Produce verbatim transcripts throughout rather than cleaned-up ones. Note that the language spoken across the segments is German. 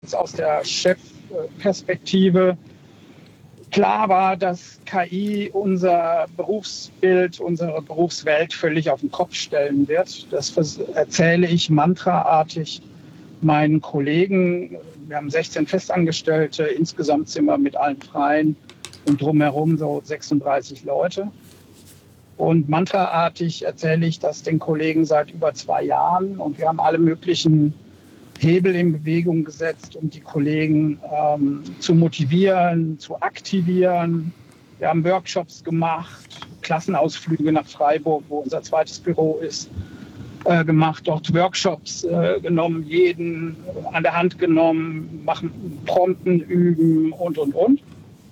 aus der Chefperspektive klar war, dass K I unser Berufsbild, unsere Berufswelt völlig auf den Kopf stellen wird. Das erzähle ich mantraartig meinen Kollegen. Wir haben sechzehn Festangestellte, insgesamt sind wir mit allen Freien und drumherum so sechsunddreißig Leute. Und mantraartig erzähle ich das den Kollegen seit über zwei Jahren. Und wir haben alle möglichen Hebel in Bewegung gesetzt, um die Kollegen ähm, zu motivieren, zu aktivieren. Wir haben Workshops gemacht, Klassenausflüge nach Freiburg, wo unser zweites Büro ist, äh, gemacht. Dort Workshops äh, genommen, jeden an der Hand genommen, machen Prompten, üben und, und, und.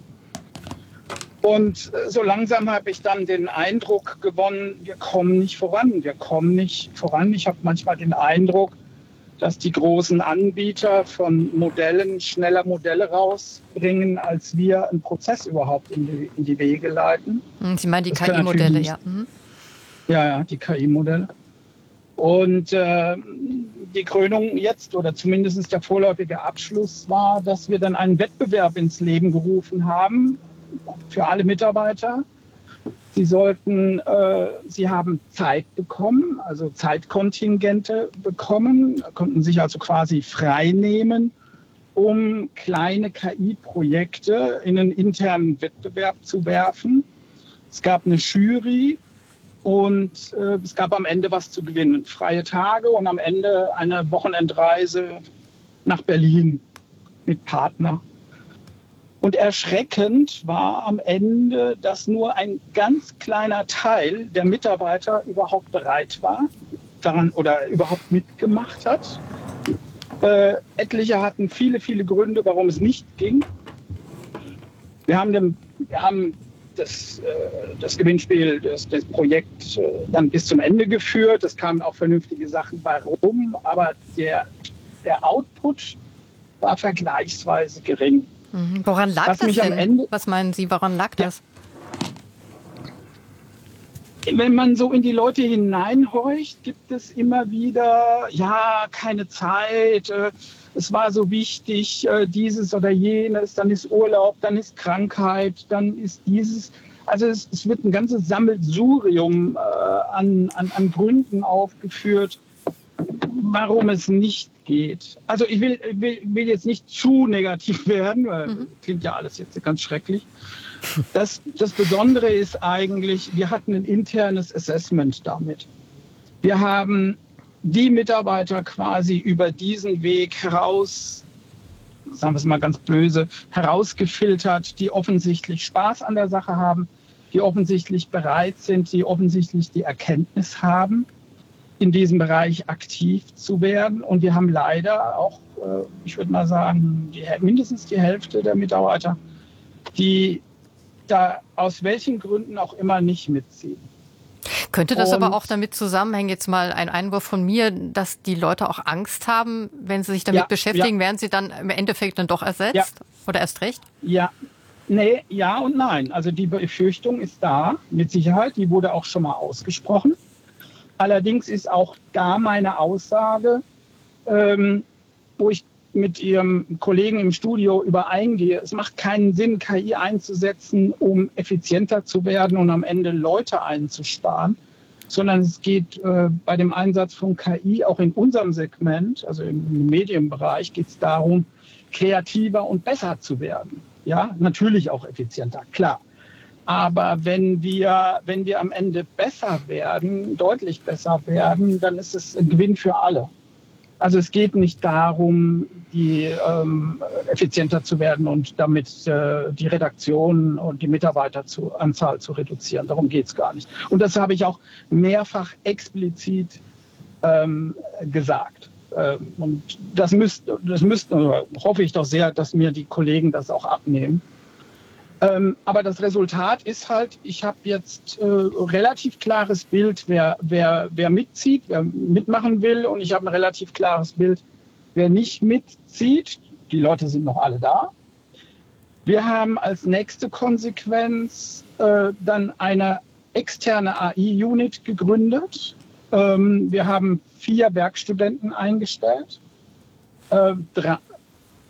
Und so langsam habe ich dann den Eindruck gewonnen, wir kommen nicht voran, wir kommen nicht voran. Ich habe manchmal den Eindruck, dass die großen Anbieter von Modellen schneller Modelle rausbringen, als wir einen Prozess überhaupt in die, in die Wege leiten. Sie meinen die K I-Modelle, ja. Mhm. Ja, ja, die K I-Modelle. Und äh, die Krönung jetzt, oder zumindest der vorläufige Abschluss war, dass wir dann einen Wettbewerb ins Leben gerufen haben, für alle Mitarbeiter. Sie sollten, äh, sie haben Zeit bekommen, also Zeitkontingente bekommen, konnten sich also quasi frei nehmen, um kleine K I-Projekte in einen internen Wettbewerb zu werfen. Es gab eine Jury und äh, es gab am Ende was zu gewinnen. Freie Tage und am Ende eine Wochenendreise nach Berlin mit Partner. Und erschreckend war am Ende, dass nur ein ganz kleiner Teil der Mitarbeiter überhaupt bereit war, daran oder überhaupt mitgemacht hat. Äh, etliche hatten viele, viele Gründe, warum es nicht ging. Wir haben, dem, wir haben das, äh, das Gewinnspiel, das, das Projekt äh, dann bis zum Ende geführt. Es kamen auch vernünftige Sachen bei rum, aber der, der Output war vergleichsweise gering. Mhm. Woran lag Was das mich denn? am Ende, Was meinen Sie, woran lag ja, das? Wenn man so in die Leute hineinhorcht, gibt es immer wieder, ja, keine Zeit, äh, es war so wichtig, äh, dieses oder jenes, dann ist Urlaub, dann ist Krankheit, dann ist dieses. Also es, es wird ein ganzes Sammelsurium äh, an, an, an Gründen aufgeführt, warum es nicht geht. Also ich will, will, will jetzt nicht zu negativ werden, weil mhm. klingt ja alles jetzt ganz schrecklich. Das, das Besondere ist eigentlich, wir hatten ein internes Assessment damit. Wir haben die Mitarbeiter quasi über diesen Weg heraus, sagen wir es mal ganz böse, herausgefiltert, die offensichtlich Spaß an der Sache haben, die offensichtlich bereit sind, die offensichtlich die Erkenntnis haben, in diesem Bereich aktiv zu werden. Und wir haben leider auch, ich würde mal sagen, die, mindestens die Hälfte der Mitarbeiter, die da aus welchen Gründen auch immer nicht mitziehen. Könnte das Und aber auch damit zusammenhängen, jetzt mal ein Einwurf von mir, dass die Leute auch Angst haben, wenn sie sich damit ja, beschäftigen, ja. werden sie dann im Endeffekt dann doch ersetzt? Ja. Oder erst recht? Ja, nee, ja und nein. Also die Befürchtung ist da, mit Sicherheit. Die wurde auch schon mal ausgesprochen. Allerdings ist auch da meine Aussage, ähm, wo ich mit Ihrem Kollegen im Studio übereingehe. Es macht keinen Sinn, K I einzusetzen, um effizienter zu werden und am Ende Leute einzusparen, sondern es geht äh, bei dem Einsatz von K I auch in unserem Segment, also im Medienbereich, geht es darum, kreativer und besser zu werden. Ja, natürlich auch effizienter, klar. Aber wenn wir, wenn wir am Ende besser werden, deutlich besser werden, dann ist es ein Gewinn für alle. Also es geht nicht darum, die ähm, effizienter zu werden und damit äh, die Redaktion und die Mitarbeiteranzahl zu reduzieren. Darum geht es gar nicht. Und das habe ich auch mehrfach explizit ähm, gesagt. Ähm, und das müsst, das müsst, oder hoffe ich doch sehr, dass mir die Kollegen das auch abnehmen. Ähm, aber das Resultat ist halt, ich habe jetzt äh, relativ klares Bild, wer, wer, wer mitzieht, wer mitmachen will. Und ich habe ein relativ klares Bild, wer nicht mitzieht. Die Leute sind noch alle da. Wir haben als nächste Konsequenz äh, dann eine externe A I-Unit gegründet. Ähm, wir haben vier Werkstudenten eingestellt. Äh, drei,